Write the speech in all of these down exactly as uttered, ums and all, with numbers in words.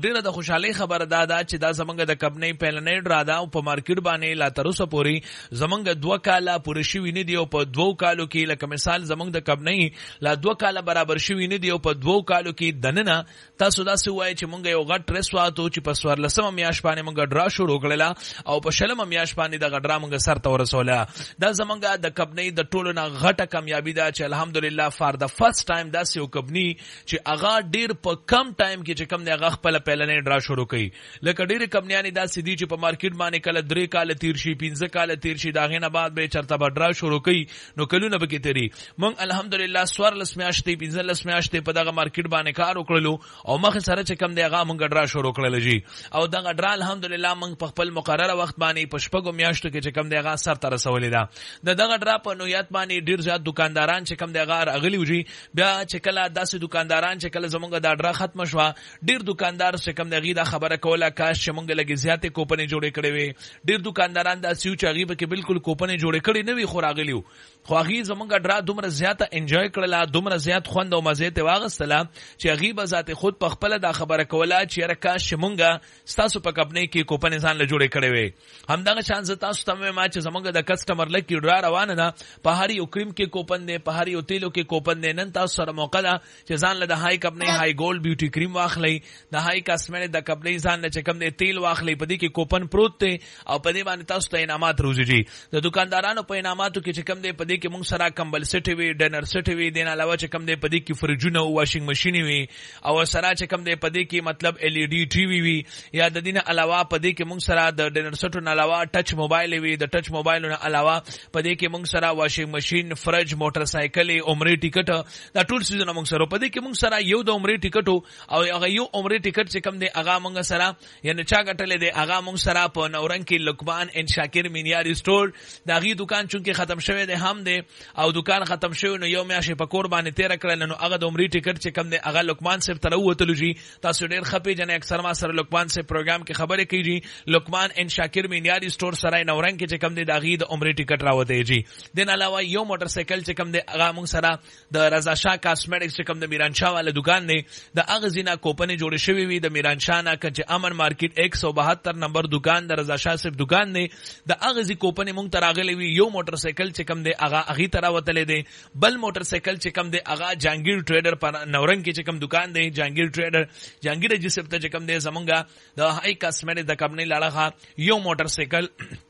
ډیره د خوشحالي خبره ده دا چې دا زمونږ د کمپنۍ پیلنۍ ډرا ده او په مارکیټ باندې لا تر اوسه پورې زمونږ دوه کاله پوره شوي نه دي او په دوو کالو کې لکه مثال زمونږ د کمپنۍ لا دوه کاله برابر شوي نه دي او په دوو کالو کې دننه تاسو داسې وایي چې مونږ یو غټ ټرس واتو چې په څوارلسمه میاشت باندې مونږ ډرا شروع کړله او په شلمه میاشت باندې دغه ډرا مونږ سر ته ورسوله. دا زمونږ د کمپنۍ د ټولو نه غټه کامیابي ده چې الحمدلله فار د فرست ټایم داسې یو کمپنۍ چې هغه ډیر په کم ټایم کې چې کم دی هغه خپل پیلنې ډرا شروع کړي. لکه ډېرې کمپنیانې داسې دي چې په مارکیټ باندې کله درې کاله تیر شي پنځه کاله تیر شي د هغې نه بعد به یې چېرته به ډرا شروع کوي نو کلونه به کې تېري. موږ الحمدلله څوارلس میاشتې پنځلس میاشتې په دغه مارکیټ باندې کار وکړلو او مخې سره چې کم دی هغه موږ ډرا شروع کړله جي او دغه ډرا الحمدلله موږ په خپل مقرره وخت باندې په شپږو میاشتو کې چې کم دی هغه سر ته رسولې ده. د دغه ډرا په نوعیت باندې ډېر زیات دکانداران چې کم دی هغه راغلي وو جي. بیا چې کله داسې دکانداران چې کله زمونږ دا ډرا ختمه شوه ډېر دکاندار چې کم دی هغې دا خبره کوله کاش چې مونږ لږې زیاتې کوپنې جوړې کړې وې. ډېر دکانداران داسې وو چې هغې پکې بلکل کوپنې جوړې کړې نه وي خو راغلي وو خو هغې زمونږ ډرا دومره زیاته انجوی کړله دومره زیات خوند او مزې ترې واخیستله چې هغې به ذات خود په خپله دا خبره کوله چې یاره کاش چې مونږ ستاسو په کمپنۍ کې کوپنې ځان له جوړې کړې وې. همدغه شان زه تاسو ته وایم چې زمونږ د کسټمر لکې ډرا روانه ده په هر یو کریم کې کوپن دی په هر یو تیلو کې کوپن دی. نن تاسو سره موقع ده چې ځان له د های کمپنۍ های ګولډ بیوټي کریم واخلئ د های کاسمیټک د کمپنۍ ځان له چې کوم دی تیل واخلئ په دې کې کوپن پروت دی او په دې باندې تاسو ته انعامات روزي جي. د دکاندارانو په انعاماتو کې چې کوم دی په دې کې موږ سره کمبل سیټ وي ډنر سیټ وي دین علاوه چې کوم دی په دې کې فریجونه او واشینګ ماشین وي او سره چې کوم دی په دې کې مطلب ال ای ډي ټي وي وي یا د دې نه علاوه په دې کې موږ سره د ډنر سیټ نه علاوه ټچ موبایل وي د ټچ موبایل نه علاوه په دې کې موږ سره واشینګ ماشین فرج موټر سایکل عمره ټیکټ دا ټول سيزونه موږ سره په دې کې موږ سره یو د عمره ټیکټ او هغه یو عمره ټیکټ چې کوم دی هغه موږ سره یعنی چا ګټلې دی هغه موږ سره په نورنګ کې لقمان ان شاکر مینیاری سٹور دا غي دکان چونکه ختم شوی دی هم دی او دکان ختم شوی نو یو میاشې په کور باندې تیر کړل نو هغه د عمره ټیکټ چې کوم دی هغه لقمان صاحب تر وته جی تاسو ډیر خپې جن اکثر ما سره لقمان صاحب پروګرام کې خبرې کیږي لقمان ان شاکر مینیاری سٹور سره نورنګ کې چې کوم دی دا غي د عمره ټیکټ راوته جی. دین علاوه یو موټر سایکل چې کوم دی هغه موږ سره د رضا شاه کاسمیټکس چې کوم د میران شاه والا دکان دی د هغه زینا کوپنې جوړې شوې وي د میران شاه نه چې امن مارکیټ ایک سو بہتر نمبر دکان د رضا شاه صاحب دکان دی د هغه زی کوپنې مونږ ته راغلی وي. یو موټر سایکل چې کوم دی هغه هغې ته راوتلی دی بل موټر سایکل چې کوم دی هغه جهانګیر ټریډر په نورنګ کې چې کوم دکان دی جهانګیر ټریډر جهانګیر جي صاحب ته چې کوم دی زمونږ د های کاسمیټک د کمپنۍ لاړه یو موټر سایکل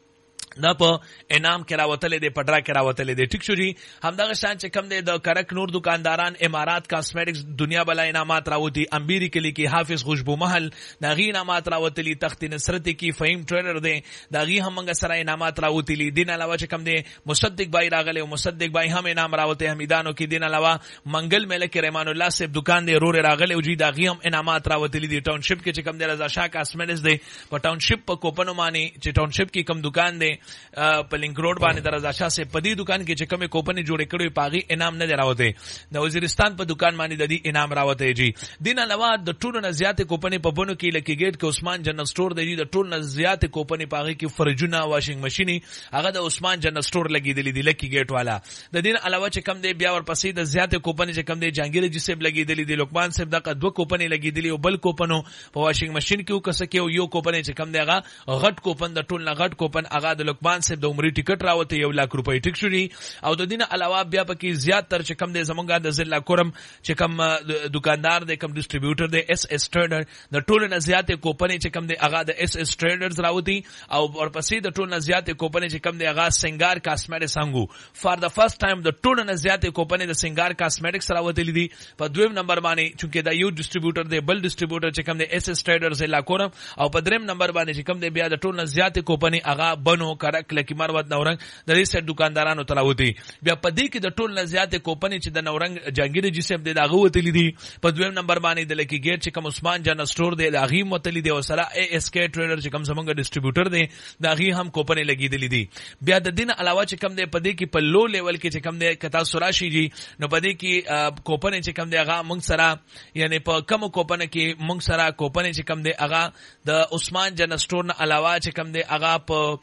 دا په انعام کې راوتلې دی پټرا کې راوتلې دی. ټیک شو جی. همدغه شان چې کم دی د کرک نور دکانداران امارات کاسمیټکس دنیا بلا انعامات راوتی امبيري کلی کې حافظ خوشبو محل دا غي انعامات راوتلی تخت نصرت کې فهیم ټریډر دی دا غي هم موږ سره انعامات راوتلی. دین علاوه چې کم دی مصدق بای راغلی او مصدق بای هم انعام راوته حمیدانو کې. دین علاوه منګل ملک رحمان الله صاحب دکان دی رور راغلی او جی دا غي هم انعامات راوتلی دی. ټاونشپ کې چې کم دی رضا شاه کاسمیټکس دی په ټاونشپ په کوپنو باندې چې ټاونشپ کې کم دکان دی په لینک روډ باندې د رضا شاه سے پدی دکان کې چې کومه کوپنې جوړې کړې پاغي انعام نه راوته د وزیرستان په دکان باندې د دې انعام راوته جی. دین علاوه د ټولو نه زیات کوپنې په بونو کې لکه گیټ کې عثمان جنرال سٹور دی د ټولو نه زیات کوپنې پاغي کې فرجونه واشینګ ماشینی هغه د عثمان جنرال سٹور لګیدلې دی لکی گیټ والا. د دین علاوه چې کم دی بیا ورپسې د زیات کوپنې چې کم دی جهانگیر جی صاحب لګیدلې دی لقمان صاحب دغه دوه کوپنې لګیدلې او بل کوپنو په واشینګ ماشین کې کس کې یو کوپنې چې کم دی هغه غټ کوپن د ټولو نه غټ کوپن هغه د لقمان صاحب د عمرې ټیکټ راوته یو لاک روپۍ. ټیک شو جی. او د دین علاوه بیا پکې زیات تر چې کم دی زمونږه د ضلع کورم چې کم دکاندار دی کم ډسټریبیوټر دی اس اس ټریډر د ټولو نه زیات کوپنې چې کم دی هغه د اس اس ټریډرز راوتی او ورپسې د ټولو نه زیات کوپنې چې کم دی هغه سنگار کاسمیټکس څنګه فار د فرست ټایم د ټولو نه زیات کوپنې د سنگار کاسمیټکس راوتلې دي په دویم نمبر باندې چې دا یو ډسټریبیوټر دی بل ډسټریبیوټر چې کم دی اس اس ټریډر ضلع کورم او په دریم نمبر باندې چې کم دی بیا د ټولو نه زیات کوپنې هغه بنو کرک لکی مروت نورنګ د دې سټ دکاندارانو تراوتی. بیا په دې کې د ټول نه زیات کوپنې چې د نورنګ جهانگیر جی صاحب د داغه وتلی دي په دویم نمبر باندې د لکی گیټ چې کوم عثمان جنرال سٹور دی د غیم وتلی دی او سره اے اس کے ټریډر چې کوم زمونږ ډسټریبیوټر دی د غي هم کوپنې لګیدلې دي. بیا د دین علاوه چې کوم دی په دې کې په لو لیول کې چې کوم دی کتا سوراشي جی نو په دې کې کوپنې چې کوم دی هغه موږ سره یعنی په کوم کوپنې کې موږ سره کوپنې چې کوم دی هغه د عثمان جنرال سٹور نه علاوه چې کوم دی هغه په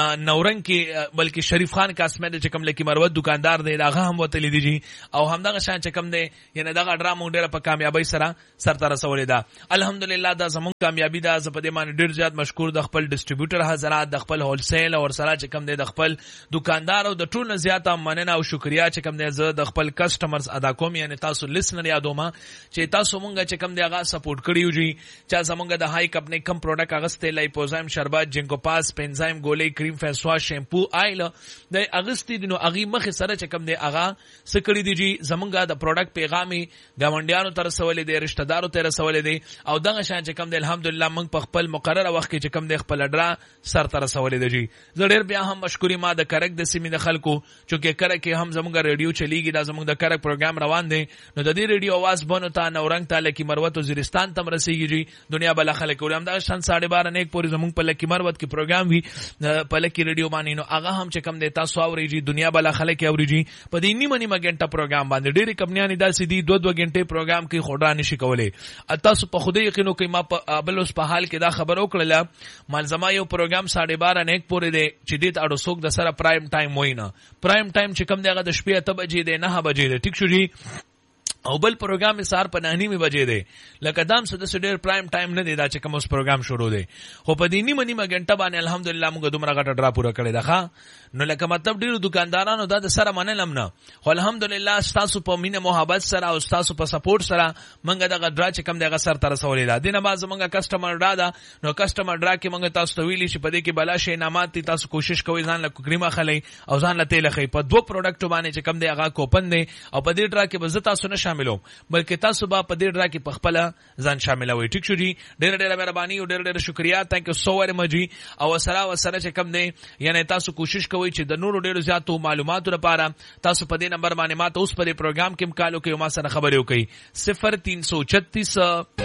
نورنګ کې بلکې شریف خان کاسمیټ چې کوم لکی مروت دکاندار دی هغه هم وتلی دي جی او همدغه شان چې کوم دی یعنی دغه ډرامو ډیره په کامیابی سره سرته رسولې ده. الحمدلله دا زموږ کامیابی ده. زه په دې باندې ډیر زیات مشکور د خپل ډیسټریبیوټر حضرات، د خپل هول سیل او سره چې کوم دی د خپل دکاندار او د ټولو زیاته مننه او شکریا چې کوم دی زه د خپل کسٹمرز ادا کوم، یعنی تاسو لیسنر یادوم چې تاسو مونږه چې کوم دی هغه سپورټ کړیو جی. چې زمونږ د هاي کمپنی کم پروډکټ اغسته لایپوزایم شربت جنکو پاس پنزایم ګولې کریم فیس واش شیمپو آیل د اغستی دینو اغي مخ سره چې کوم دی هغه سکړی دی جی. زمونږه د پروډکټ پیغامي گاونډیانو تر رسولې دي، رشتہ دارو ته رسولې دي او دغه شان چې کوم دی الحمدلله موږ په خپل مقرره وخت کې چې کوم دی خپل ډرا سر تر رسولې دي جی. زه ډیر بیا هم مشکوري ما د کرک د سیمې د خلکو چې کرک کې هم زمونږ ریډیو چلیږي، دا زمونږ د کرک پروګرام روان دی، نو د دې ریډیو आवाज بونو ته نورنګ ته لکی مروت وزیرستان تم رسیږي جی. دنیا بل خلک ولهم دا شان ساڑھے بارہ نیک پوری زمونږ په لکی مروت کې پروګرام وی په لکی ریډیو باندې، نو هغه هم چې کوم دی تاسو اوري جی. دنیا بل خلک اوري جی په دې نیمه نیمه غنټه پروګرام باندې. ډېری کمپنیانې دا سیدي دو دو غنټه پروګرام کې خورا نشي کولای. تاسو په خوده یقینو کې ما په بل اوس په حال کې دا خبر وکړله ملزمه یو پروګرام ساڑھے بارہ نیک پوری دی چې دې اړو څوک د سره پرایم ټایم وینا. پرایم ټایم چې کوم دی هغه د شپې اته بجې دی نه بجې دی، ټیک شو جی. او بل پروګرام سار په نه نیمه بجې دی، لکه دام څه د ډېر پرایم ټایم نه دی دا چې کوم اوس پروګرام شروع دی. خو په دې نیمه نیمه غنټه باندې الحمدلله موږ دومره غټه ډرا پوره کړې ده ښا. نو لکه مطلب ډیرو دکاندارانو دا د سره منلم نه، خو الحمدلله تاسو په مینه محبت سره او تاسو په سپورټ سره موږ دغه ډرا چې کوم دغه سر تر رسولې ده. دینه باز موږ کسٹمر ډرا ده، نو کسٹمر ډرا کې موږ تاسو ته ویلي چې په دې کې بلا شي انعامات دي. تاسو کوشش کوئ ځان له کریمه خلې او ځان له تیل خې په دوه پروډکټ باندې چې کوم دی هغه کوپن دی او په دې ډرا کې به تاسو نه شاملوم بلکې تاسو به په دې ډرا کې په خپل ځان شاملوي. ټیک شو جی. ډېر ډېر مهرباني او ډېر ډېر شکریا. تhank you so very much جی. او سره وسره چې کوم دی یعنی تاسو کوشش کوئ چې د نورو ډېر زیاتو معلوماتو لپاره تاسو په دې نمبر باندې ماته اوس په دې پروګرام کې مکالو کې ما سره خبرې وکړي صفر تین سو چھتیس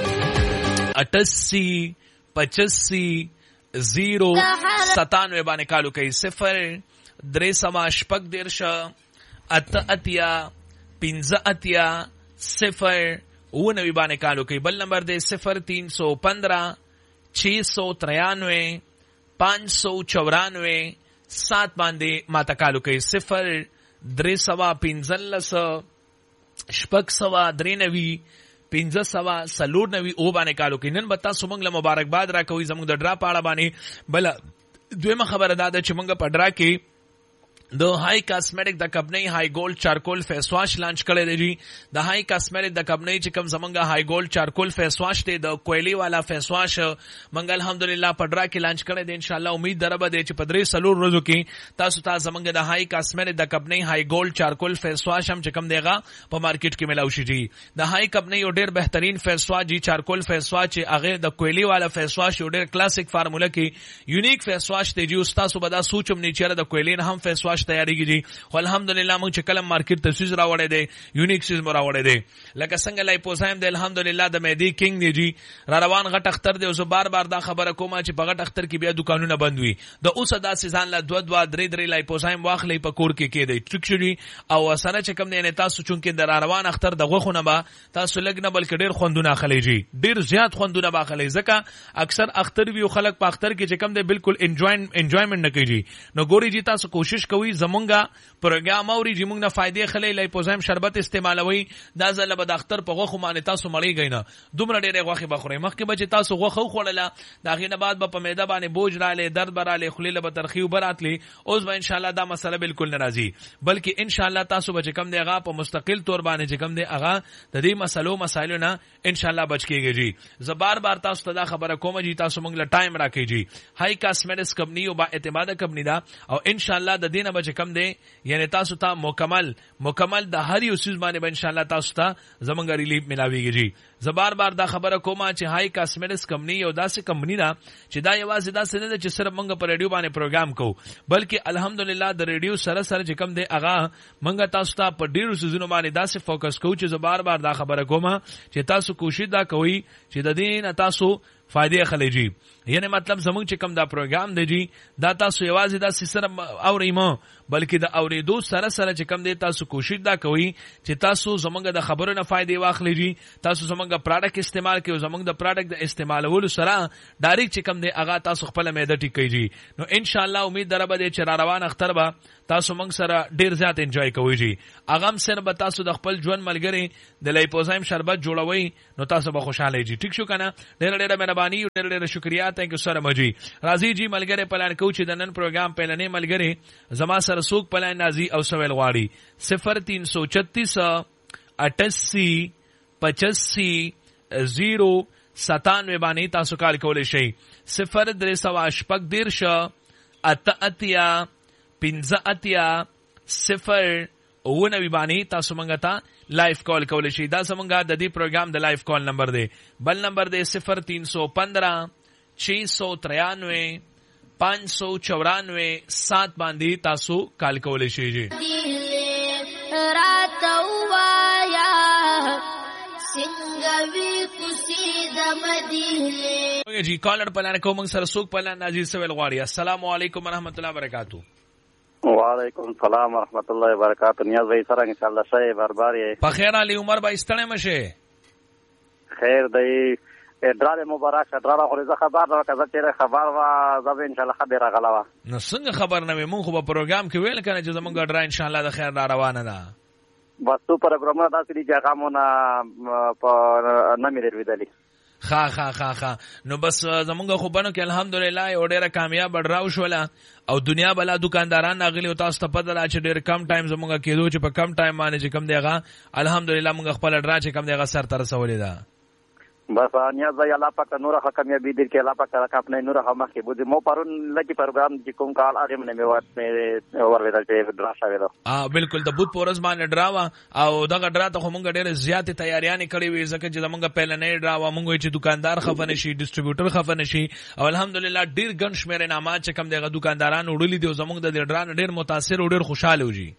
اٹھاسی پچاسی زیرو ستانوے باندې کالو کوي صفر درې سما شپږ دیرش اته اتیا پنځه اتیا صفر اووه باندې کالو کوي. بل نمبر دی صفر تین سو پندرہ چھ سو ترانوے پانچ سو چورانوے سات باندې ماته کالو کوي صفر درې سوا پنځلس شپږ سوا درې نوي پنځه سوا څلور نوي او باندې کالو کوي. نن به تاسو موږ له مبارکباد را کوي زموږ د ډرا په اړه باندې. بل دویمه خبره دا ده چې موږ په ډرا کې د هاي کاسمیټک د کمپنی هاي ګولډ چارکول فیس واش لانچ کړی دی جی. د هاي کاسمیټک د کمپنی چې کوم زمونږ هاي ګولډ چارکول فیس واش دی د کوئلی والا فیس واش موږ الحمدلله په ډرا کې لانچ کړی دی. ان شاء الله امید دربه دی چې په درې سلور ورځو کې تاسو ته زمونږ د هاي کاسمیټک د کمپنی هاي ګولډ چارکول فیس واش هم چې کوم دیغه په مارکیټ کې ملاوي شي جی. د هاي کمپنی یو ډېر بهترین فیس واش جی چارکول فیس واش چې هغه د کوئلی والا فیس واش یو ډېر کلاسیک فارموله کې یونیک فیس واش دی جی. تاسو به دا سوچم نه چیرې د کوئلی هم فیس واش تیاریږي جی. خو الحمدلله موږ چې کلم مارکیټ ته سیز راوړی دی یونیک سیز مو راوړی دی لکه څنګه لایپوزایم دی الحمدلله د معدې کینګ دی جی. را روان غټ اختر دی او زه بار بار دا خبره کوم چې په غټ اختر کې بیا دکانونه بند وي د اوسه داسې ځان له دوه دوه درې درې لایپوزایم واخلئ په کور کې کېدی ټیک شو جی. او سره چې کوم دی تاسو چونکې د را روان اختر د غوښونه به تاسو لږ نه بلکې ډېر خوندونه اخلئ جی. ډېر زیات خوندونه به اخلئ ځکه اکثر اختر وي خلک په اختر کې چې کوم دی بالکل انجوایمنټ نه کوي. نو ګوري جی تاسو کوشش کوئ زمونږه پروګرام اوري چې موږ نه فائدې خلې لایپوزایم شربت استعمالوي دا ځله به د اختر په غوښو باندې تاسو مړیږئ نه دومره ډېرې غوښې به خورئ. مخکې به چې تاسو غوښه وخوړله د هغې نه بعد به په معده باندې بوج رالی درد به رالی خولې له به ترخي اوبه راتلې. اوس به انشاءالله دا مسله بالکل نه راځي بلکې انشاءالله تاسو به چې کوم دی هغه په مستقل طور باندې چې کوم دی هغه د دې مسلو مسایلو نه انشاءالله بچ کېږي جی. زه بار بار تاسو ته دا خبره کوم جی تاسو موږ له ټایم راکړئ جی. هاي کاسمیټکس کمپنی او با اعتماده کمپنی ده او انشاءالله د دې نه به چې کوم دی یعنی تاسو ته مکمل مکمل د هر یو سیز باندې ان شاء الله تاسو ته زمونږ ریلیف ملاويږي جی. زه بار بار دا خبره کومه چې هاي کاسمیټکس کمپنی یو داسې کمپنی ده چې دا یوازې داسې نه ده چې صرف موږ په ریډیو باندې پروګرام کوو بلکې الحمدلله د ریډیو سره سره چې کوم دی هغه موږ تاسو ته په ډیرو سیزونو باندې داسې فوکس کوو چې زه بار بار دا خبره کومه چې تاسو کوشش دا کوئ چې د دې نه تاسو فائدې اخلئ جی. یعنی مطلب زمونږ چې کوم دا پروګرام دی جی دا تاسو یوازې دا سره اورئ ما بلکې د اوریدو سره سره چې کم دی تاسو کوشش دا کوئ چې تاسو زمونږ د خبرو نه فائدې واخلئ تاسو زمونږ پروډکټ استعمال کړئ زمونږ د پروډکټ د استعمالولو سره ډایرکټ چې کم دی هغه تاسو خپل معده ټیک کړئ نو ان شاء الله امید دربه دې چې را روان اختر به تاسو موږ سره ډیر زیات انجوای کوئ جی اغم سره به تاسو د خپل ژوند ملګری د لیپوزایم شربت جوړوي نو تاسو به خوشاله جی ټیک شو کنه ډیر ډیر مهرباني ډیر ډیر شکریا تانک یو سره مجي راضي جی ملګری پلان کو چې د نن پروګرام پهلنې ملګری زما سره سوق پلان نازي او سویل غواړي صفر تین سو چھتیس اٹھاسی پچاسی زیرو ستانوے باندې تاسو کال کولی شئ صفر درې سوه شپږ دیرش اته اتیا پنځه اتیا صفر اوه نوي باندې تاسو مونږ ته لایف کال کولی شئ دا زمونږ د دې پروګرام د لایف کال نمبر دی بل نمبر دی صفر تین سو پندرہ چھ سو ترانوے پانچ سو چورانوے سات باندې تاسو کال کولی شئ جی جی کالر پلان کو موږ سره سوق پلان ناجی سویل غواړي السلام علیکم ورحمۃ اللہ وبرکاتہ وعلیکم السلام ورحمۃ اللہ وبرکاتہ نیاز بھائی سره ان شاء الله شای برباری په خیر علی عمر بھائی ستړی مشه خیر دی ډراله مبارک ډراله خو زه خبر را کزه چې خبر وا زه ان شاء الله خبره غلوا نو څنګه خبر نه مې مونږ په پروګرام کې ویل کنه چې زمونږ ډرا ان شاء الله د خیر را روانه ده بس تو پروګرامونه داسې دي چې هغه مونږ په نه مې لري خا خا خا خا نو بس زمونږ خوبانو کې الحمدلله یو ډیره کامیاب ډراو شوله او دنیا بلا دکانداران راغلي او تاسو ته پته ده چې ډیر کم ټایم زمونږ کېدو چې په کم ټایم باندې چې کم دی هغه الحمدلله مونږ خپل ډرا چې کم دی هغه سر ته رسولې ده بس نیاز بھائی الله پاک نور کامیابی دې کې الله پاک راکا خپل نور هم کې بده مو پرون لکه پروګرام چې کوم کال هغه منه مې وات مې ورول چې ډرا شوی ده اه بالکل د بوت پورز باندې ډراوا او دغه ډرا ته مونږ ډېر زیات تیاریاں کړې وې ځکه چې زمونږ پهلنې ډراوا مونږ چې دکاندار خفنه شي ډیسټریبیوټر خفنه شي او الحمدلله ډېر ګڼ شمیر انعامات چې کم دغه دکانداران وړلې دي زمونږ د ډرا ډېر متاثر او ډېر خوشاله وږي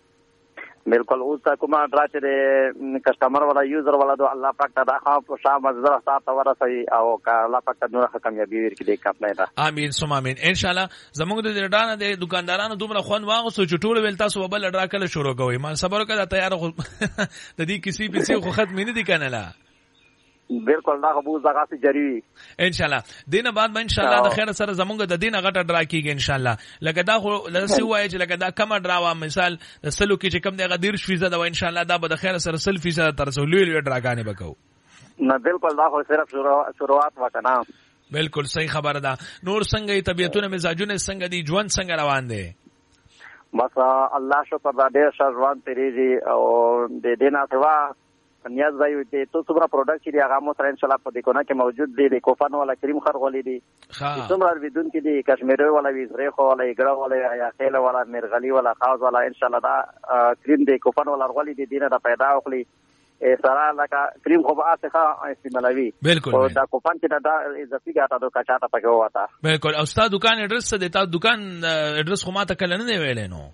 بالکل اوس تا کومه ډرا چې کسٹمر والا یوزر والا دو الله پاک ته دا خو شام مزره سات ورسي او الله پاک ته نور کامیابی ورکړي کپنه دا امين ثم امين ان شاء الله زموږ د ډرا نه د دکاندارانو دومره خون واغسو چې ټول ویل تاسو بل ډرا کله شروع کوي ما صبر کړه تیار خو د دې کسی پسی خو ختم نه دي کنه لا بالکل دا خو زغا سي جری ان شاء الله دینه بعد به ان شاء الله د خیر سره زمونږ د دینه غټه ډرا کیږي ان شاء الله لکه دا خو لسی وای چې لکه دا کم ډراوا مثال د سلو کې چې کم دی غدیر فیصد او ان شاء الله دا به د خیر سره سل فیصد تر څو لوی لوی ډراګانې وکاو نه بالکل دا خو صرف شروعات وکنا بالکل صحیح خبره ده نور څنګه طبيعتونه مزاجونه څنګه دي ژوند څنګه روان دي بس الله شکر دا ډېر ښه ژوند تیریږي او د دینه سوا نیاز بھائی ته تو څومره پروډکټ چې هغه مو سره ان شاء الله په دې کونه کې موجود دي د کوفان والا کریم خرغولې دي څومره بدون کې دي کشمیری والا ویزره خو والا ایګړه والا یا خیل والا مرغلی والا خاص والا ان شاء الله دا کریم د کوفان والا خرغولې دي دینه دا پیدا وکړي سره لکه کریم خو به اسخه استعمالوي بالکل او دا کوفان چې دا اضافي ګټه د کچاته پکې وته بالکل او ستاسو دکان ایڈریس څه دی تاسو دکان ایڈریس خو ما ته کله نه ویلې نو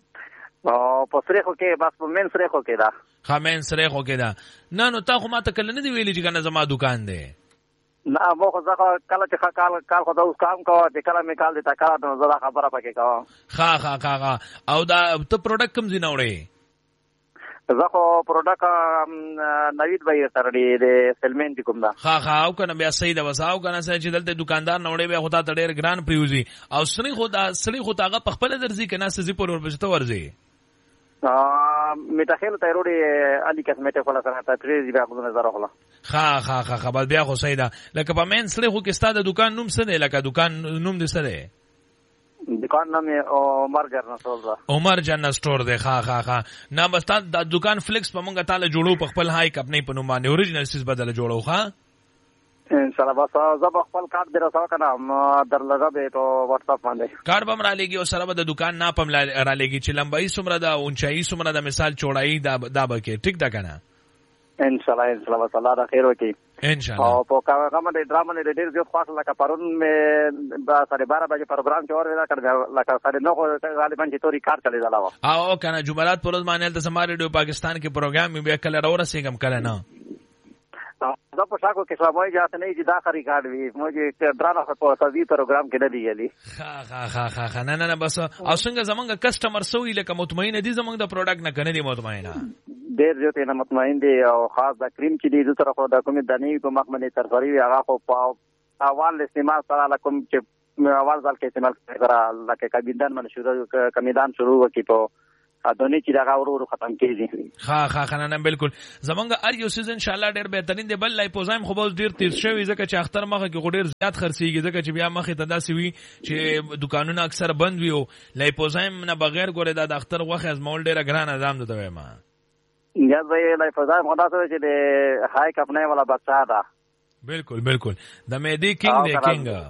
او په سره خو کې بس په من سره خو کې دا خامن سره خو کې دا نه نو تا خو ما ته کله نه دی ویلې چې کنه زما دکان دی نه مو خو ځکه کله چې کال کال خو دا اوس کام کوه چې کله مې کال دې تا کړه نو زه خبره پکې کوم ها ها ها او دا ته پروډکټ کوم ځای نه وړې زه خو پروډکټ نوید بھائی سره دی سلمین دي کوم دا ها ها او کنه بیا صحیح دا وساو کنه چې دلته دکاندار نه وړې بیا خو تا ډېر ګران پریوزي او سړي خو دا سړي خو تاغه په خپل درځي کنه سزي پر وربشته ورځي متخیل تیروری علی کسمټه کوله سره تا تریزی بیا خو نظر خلا ها ها ها خبر بیا خو سیدا لکه په مین سره خو کې ستاده دکان نوم څه دی لکه دکان نوم دې څه دی دکان نام عمر جنرال سٹور دا عمر جنرال سٹور دی ها ها ها نه بس تا د دکان فلیکس په مونږه تعالی جوړو په خپل هاي کپنی په نوم باندې اوریجنل سیس بدل جوړو ها ان شاء الله بس زب خپل کارت در راو کنه در لگا به تو واتس اپ باندې کار بم را لګي او سره د دکان نه پم را لګي چې لمبای سمره دا اونچای سمره د مثال چوڑای دا دا بکه ټیک دا کنه ان شاء الله ان شاء الله الله را خیر وکي ان شاء الله او په کاغه باندې ډرامه نه ډیر زیات خاص لکه پرون مې با ساڑھے بارہ بجے پروګرام چور ویلا کړ لکه ساڑھے نو غالبا چې توري کار چلی دلاوا او کنه جمعرات پروز باندې د سما ریډیو پاکستان کې پروګرام مې بیا کله راو رسېګم کله نه دا په شاکو کې سموي جات نه چې دا خري کارت وي موږ درانه په تدوی پروګرام کې نه دی یلی ها ها ها ها نه نه بس او څنګه زمونږ کسٹمر سوې لکه مطمئن دي زمونږ د پروډکټ نه کنه دي مطمئنه ډېر زیات نه مطمئن دي او خاص د کریم چې دی د طرفه د کومې دنی په مخ باندې ترفری هغه خو په اول استعمال سره لکم چې اول ځل کې استعمال کړه لکه کبیدان من شروع کمیدان شروع وکي په ادونی چې دا ورو ختم کیږي ها ها خنه نه بالکل زمونږ ار یو سیزن ان شاء الله ډېر بهترین دی بل لایپوزایم خو به ډېر تیز شوی ځکه چې اختر مخه کې ډېر زیات خرڅيږي ځکه چې بیا مخه ته داسې وي چې دکانونه اکثر بند وي او لایپوزایم نه بغیر ګوره د اختر وخت از مول ډېر ګران ازام ده ما یا زه لایپوزایم خدا ته چې د هاي کپنه والا بچا ده بالکل بالکل د مېدی کینګ دی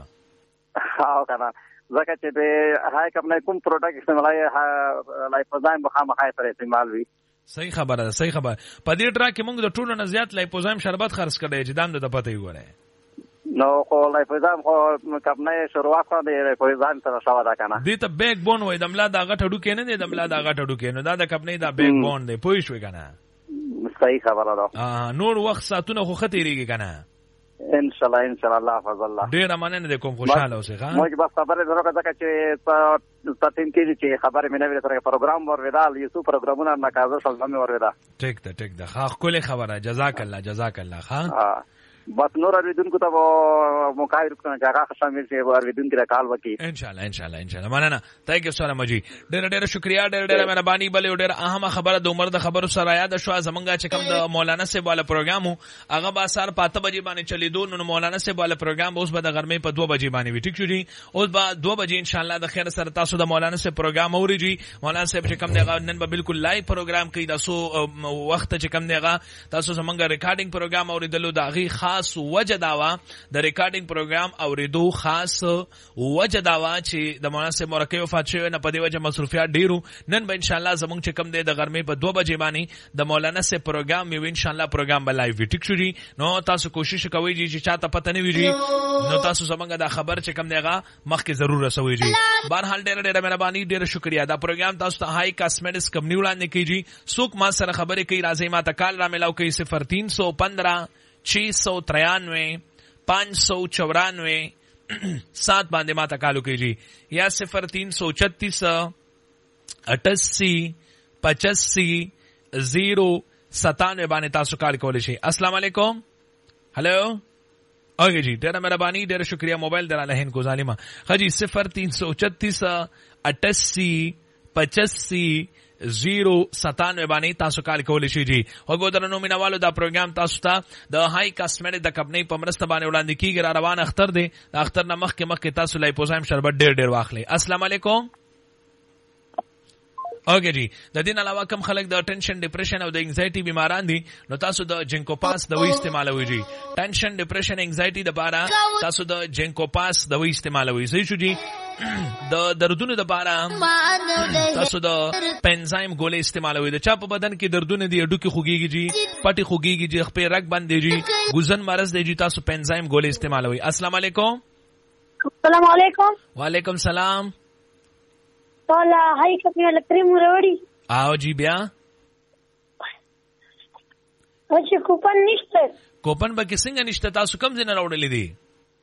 کینګ ها کنه زکه چې به هاي کپنه کوم پروډکټ استعمالای لایپوزایم مخامخ سره استعمال وي صحیح خبره صحیح خبره په دې ټرا کې موږ د ټولو نه زیات لایپوزایم شربت خرڅ کړی چې دام د پته یې وره نو خو لایپوزایم خو کپنه شروعات خو د لایپوزایم سره شاو دا کنه دې ته بیک بون وای د ملا دا غټ اډو کې نه دی د ملا دا غټ اډو کې نه دا د کپنه دا بیک بون دی پوه شو کنه صحیح خبره ده نور وخت ساتونه خو خطرېږي کنه ان شاء الله ان شاء الله فضل الله ډیر مننه د کوم خوشاله اوسه ها موږ بس خبره درو کړه چې په تاسو کې چې خبره مې نه ویل سره پروګرام ورودال یو پروګرامونه ناکازه سلام ورودا ټیک ته ټیک ده ها کله خبره جزاک الله جزاک الله ها بس نور اوریدونکو ته موقع ورکړم چې هغه شامل شي اوریدونکو ته کال وکړي ان شاء الله ان شاء الله ان شاء الله مننه تانک یو سره مجي ډېر ډېر شکریا ډېر ډېر مهرباني بل ډېر اهمه خبره د عمر د خبرو سره یاد شو زمونږه چې کوم د مولانا صاحب والا پروګرام هغه به سار پاته بجې باندې چلیدو نو مولانا صاحب والا پروګرام اوس به د غرمې په دوه بجې باندې وي ټیک شو جی اوس به دوه بجې ان شاء الله د خیر سره تاسو د مولانا صاحب پروګرام اوري مولانا صاحب چې کوم دی نن به بالکل لایو پروګرام کوي تاسو وخت چې کوم دیغه تاسو زمونږه ریکارډینګ پروګرام اوریدلو دا غي خاص وجه د ریکارډینګ پروګرام اوریدو خاص وجه داوا چې د مولانا صاحب مرکه وفات شوی نه په دې وجه مصروفیات ډیرو نن به ان شاء الله زمونږ چې کم دی د غرمې په دوه بجې باندې د مولانا صاحب پروګرام یو ان شاء الله پروګرام به لایو وي ټیک شو جی نو تاسو کوشش کوئ چې چاته پته نه وي نو تاسو زمونږ دا خبر چې کم دیغه مخکې ضرور رسوي جی بهرحال ډېر ډېر مهرباني ډېر شکریا دا پروګرام تاسو ته هاي کاسمیټکس کمپنی وړاندې کیږي سوک ما سره خبرې کوي راځي ما ته کال را ملاو کوي صفر تین سو پندرہ چھ سو ترانوے پانچ سو چورانوے سات باندې ما تکالو کیجی یا صفر تین سو چھتیس اٹھاسی پچاسی زیرو ستانوے باندې تاسو کال کولی شئ السلام علیکم هلو اوکے جی ډېر مهرباني ډېر شکریہ موبایل دراله هند کو ظالما خجی صفر تین سو چھتیس اٹھاسی پچاسی زیرو ستانوے باندې تاسو کال کولی شئ جی وګورئ درنو مینوالو دا پروګرام تاسو ته د هاي کاسمیټک د کمپنی په مرسته باندې وړاندې کیږي را روان اختر دی د اختر نه مخکې مخکې تاسو لایپوزایم شربت ډېر ډېر واخلئ السلام علیکم اوکے جی د دې علاوه کوم خلک د ټینشن ډیپریشن او د انزایټي بیماران دي نو تاسو د جینکو پاس دوا استعمالوي جی ټینشن ډیپریشن انزایټي د بارا تاسو د جینکو پاس دوا استعمالوي صحیح شو جی د دردونو د بارا تاسو د پنزایم ګولې استعمالوي د چا په بدن کې دردونه دي اډو کې خوګيږي جی پټي خوګيږي جی خپې رګ باندې جی ګوزن مرز دی جی تاسو پنزایم ګولې استعمالوي السلام علیکم السلام علیکم وعلیکم السلام طالا هاي کپنی والا کریم وروړي آو جی بیا او چې کوپن نشته کوپن به څنګه نشته تاسو کوم ځای نه راوړلې دي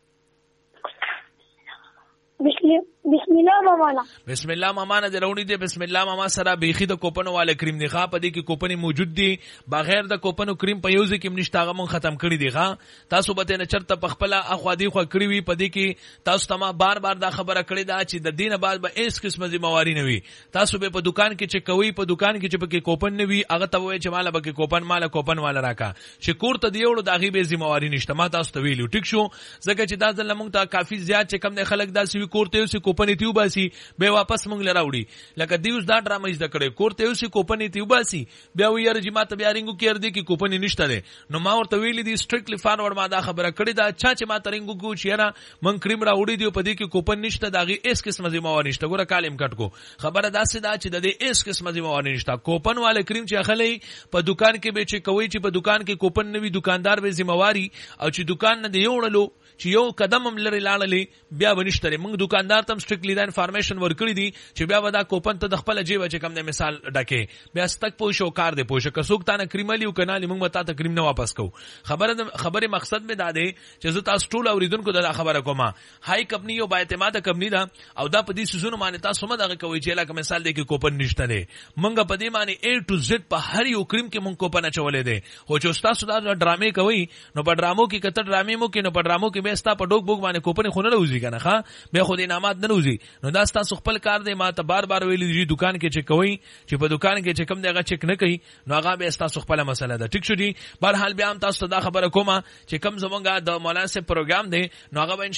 بسم الله ماما بسم الله ماما نه درونی دی بسم الله ماما سره بیخي د کوپنو والے کریم دی ښا پدې کې کوپنی موجود دي بغیر د کوپنو کریم په یوځ کې منشت هغه مون ختم کړی دی ښا تاسو به نه چرته پخپله اخوا دی خو کړی وي پدې کې تاسو ته بار بار دا خبره کړی دا چې د دینه بعد به اس قسمه ذمہواری نه وي تاسو به په دکان کې چې کوي په دکان کې چې پکې کوپن نه وي هغه ته وایي چې مال به کې کوپن مال کوپن والا راکا چې کور ته دیوړو داغي به ذمہواری نشته ما تاسو ته ویلو ټیک شو ځکه چې دا ځل مونږ ته کافي زیات چې کم نه خلک داسې وی کورته یو کوپن تیو باسي به واپس مونږ لراوړي لکه دیوس دا ډرامه زده کړې کورته یو کوپن تیو باسي بیا ویار چې ما ته بیا رنګو کې ار دي کې کوپن نشته ده نو ما ورته ویلې دي سټریکټلی فارورډ ما دا خبره کړې دا چا چې ما ته رنګو کو چې را مونږ کریم راوړي دی په دې کې کوپن نشته داغي اس قسمه ذمہواری نشته ګوره کالم کټ کو خبره داسې دا چې د دې اس قسمه ذمہواری نشته کوپن والے کریم چې اخلي په دکان کې به چې کوي چې په دکان کې کوپن نوي دکاندار به ذمہواری او چې دکان نه دی وړلو چې یو قدم هم لري لاړلې بیا ونشتره موږ دکاندار تم سټریکټلی دا انفارمیشن ورکړی دي چې بیا ودا کوپن ته د خپل جیب چې کم نه مثال ډکه بیا ستک پوه شو کار دی پوه شو کڅوک تا نه کریملی او کنه موږ متا ته کریم نه واپس کو خبره خبره مقصد می دا دی چې زه تاسو ټول اوریدونکو دا خبره کوم هاي کمپنی یو با اعتماد کمپنی دا او دا په دې سيزونو باندې تاسو مده کوي چې لکه مثال دی کې کوپن نشته دی مونږ په دې باندې A to Z په هر یو کریم کې مونږ کوپن اچولې دي خو چې تاسو دا ډرامې کوي نو په ډرامو کې کتر ډرامې مو کې نو په ډرامو کې به ستا په ډوک بوک باندې کوپن خو نه وځي کنه ښا به خو دې نامات نه وځي نو دا تاسو خپل کار دی ما ته بار بار ویلي دي دکان کې چې کوي چې په دکان کې چې کم دیغه چک نه کوي نو هغه به تاسو خپل مسله ده ټیک شو دي بهر حال بیا هم تاسو ته دا خبره کومه چې کم زمونږه د مولانا سے پروګرام دی نو هغه